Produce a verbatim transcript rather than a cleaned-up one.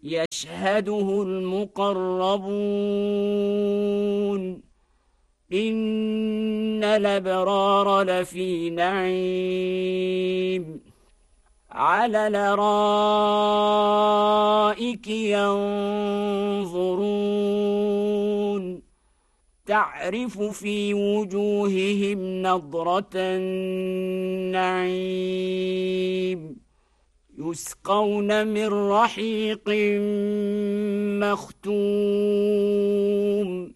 يشهده المقربون إن الأبرار لفي نعيم على الأرائك ينظرون تعرف في وجوههم نضرة النعيم يسقون من رحيق مختوم